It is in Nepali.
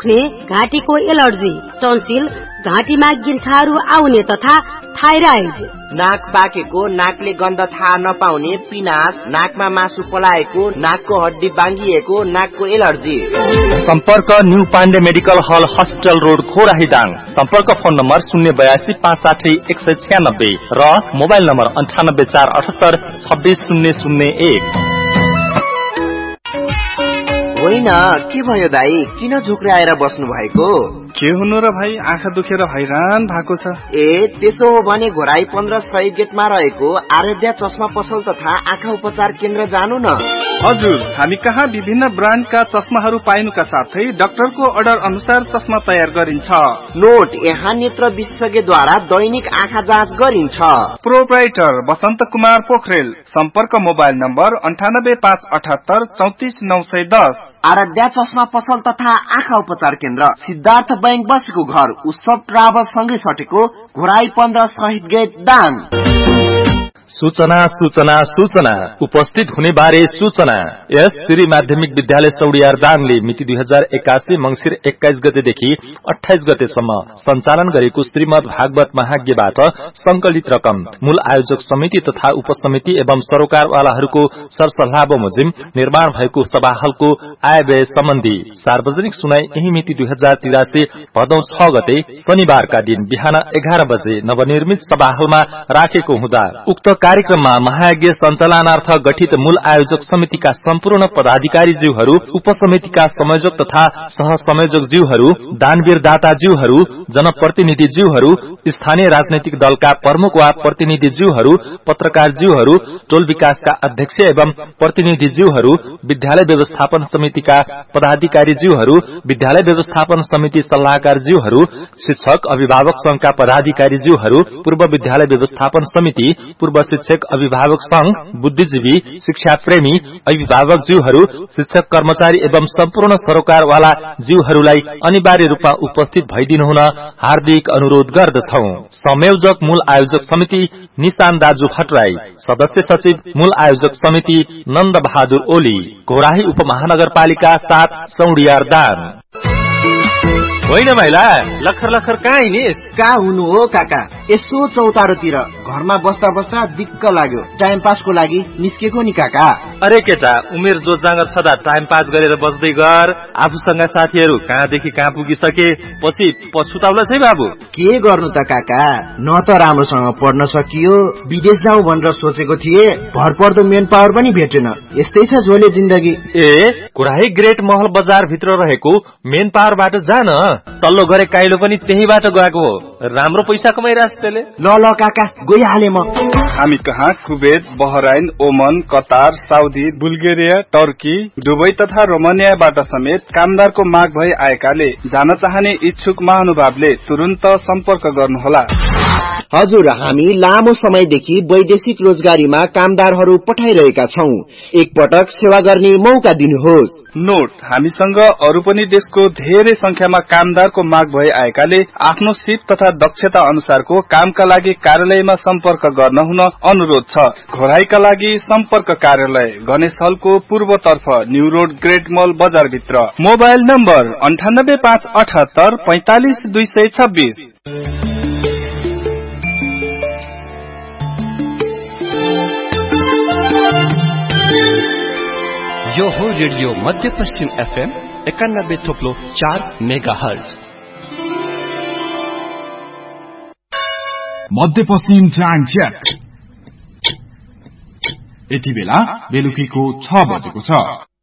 दुख्ने, घाँटीको एलर्जी, टन्सिल, घाँटीमा गिन्थाहरू आउने तथा थाइराइड, नाक पाकेको, नाकले गन्ध थाहा नपाउने, पिनास, नाकमा मासु पलाएको, नाकको हड्डी बाङ्गिएको, नाकको एलर्जी। सम्पर्क न्यू पाण्डे मेडिकल हल हस्पिटल रोड खोराहीदाङ। सम्पर्क फोन नम्बर 082 560 196 र मोबाइल नम्बर 98 478 26001। होइन, के भयो दाई, किन झुक्राएर बस्नु भएको? के हुनु र भाइ, आँखा दुखेर हैरान भएको छ। ए त्यसो हो भने घोराई 15 सही गेटमा रहेको आराध्या चस्मा पसल तथा आँखा उपचार केन्द्र जानु न। हजुर, हामी कहाँ विभिन्न ब्रान्डका चस्माहरू पाइनुका साथै डाक्टरको अर्डर अनुसार चस्मा तयार गरिन्छ। नोट, यहाँ नेत्र विशेषज्ञद्वारा दैनिक आँखा जाँच गरिन्छ। प्रोप्राइटर बसन्त कुमार पोखरेल। सम्पर्क मोबाइल नम्बर 98578 34910। आराध्या चस्मा पसल तथा आँखा उपचार केन्द्र, सिद्धार्थ बैंक बसेको घर, उत्सव ट्राभल सँगै सटेको घोराई 15 शहीद गेट दाङ। सूचना सूचना सूचना उपस्थित हुने बारे सूचना। यस श्री माध्यमिक विद्यालय सौडियार दाङले मिति 2081 मंसिर 21 गतेदेखि 28 गतेसम्म सञ्चालन गरेको श्रीमद् भागवत महाज्ञबाट संकलित रकम मूल आयोजक समिति तथा उपसमिति एवं सरोकारवालाहरूको सरसल्लाह बमोजिम निर्माण भएको सभाहलको आय व्यय सम्बन्धी सार्वजनिक सुनाई यही मिति 2083 भदौ 6 गते शनिबारका दिन बिहान 11 बजे नवनिर्मित सभाहलमा राखेको हुँदा उक्त कार्यक्रममा महायज्ञ सञ्चालनार्थ गठित मूल आयोजक समितिका सम्पूर्ण पदाधिकारीज्यूहरू, उपसमितिका संयोजक तथा सहसंयोजकज्यूहरू, दानवीर दाताज्यूहरू, जनप्रतिनिधिज्यूहरू, स्थानीय राजनैतिक दलका प्रमुख वा प्रतिनिधिज्यूहरू, पत्रकारज्यूहरू, टोल विकासका अध्यक्ष एवं प्रतिनिधिज्यूहरू, विद्यालय व्यवस्थापन समितिका पदाधिकारीज्यूहरू, विद्यालय व्यवस्थापन समिति सल्लाहकारज्यूहरू, शिक्षक अभिभावक संघका पदाधिकारीज्यूहरू, पूर्व विद्यालय व्यवस्थापन समिति, पूर्व शिक्षक अभिभावक संघ, बुद्धिजीवी, शिक्षा प्रेमी अभिभावकज्यूहरू, शिक्षक कर्मचारी एवं सम्पूर्ण सरोकारवाला ज्यूहरूलाई अनिवार्य रूपमा उपस्थित भइदिनु हुन हार्दिक अनुरोध गर्दछौ। संयोजक मूल आयोजक समिति निशान दाजु भट्टराई, सदस्य सचिव मूल आयोजक समिति नन्द बहादुर ओली, घोराही उपमहानगरपालिका 7 सौडियार दाङ। होइन महिला, लखर लखर कहाँ हिँडिस? कहाँ हुनु हो काका, यसो चौतारोतिर घरमा बस्दा बस्दा दिक्क लाग्यो, टाइम पासको लागि निस्केको नि काका। अरे केटा, उमेर जोजागर छदा टाइम पास गरेर बस्दै गर। आफूसँग साथीहरू कहाँदेखि कहाँ पुगिसके, पछि पछुताउला है बाबु। के गर्नु त काका, न त राम्रोसँग पढ्न सकियो, विदेश जाउँ भनेर सोचेको थिए, भरपर्दो मेन पावर पनि भेटेन, यस्तै छ झोले जिन्दगी। ए घोराही ग्रेट महल बजार भित्र रहेको मेन पावरबाट जान, तल्लो गरे काइलो पनि त्यहीबाट गएको हो, राम्रो पैसा कमाइरहेछ त्यसले। ल ल काका, गइहाले म। हामी कहाँ कुवेत, बहराइन, ओमन, Qatar, Saudi, Bulgaria, Turkey, Dubai तथा रोमानियाबाट समेत कामदारको माग भई आएकाले जान चाहने इच्छुक महानुभावले तुरुन्त सम्पर्क गर्नुहोला। हजुर, हामी लामो समयदेखि वैदेशिक रोजगारीमा कामदारहरू पठाइरहेका छौं, एकपटक सेवा गर्ने मौका दिनुहोस्। नोट, हामीसँग अरू पनि देशको धेरै संख्यामा कामदारको माग भई आएकाले आफ्नो सिप तथा दक्षता अनुसारको कामका लागि कार्यालयमा सम्पर्क गर्न हुन अनुरोध छ। घोराईका लागि सम्पर्क कार्यालय गणेश हलको पूर्वतर्फ न्यू रोड ग्रेट मल बजार भित्र। Mobile number 98578 45226। यो हो रेडियो मध्य पश्चिम FM 91.4 मेगाहर्ज। मध्य पश्चिम टाइम चेक। यति बेला बेलुकीको 6 बजेको छ।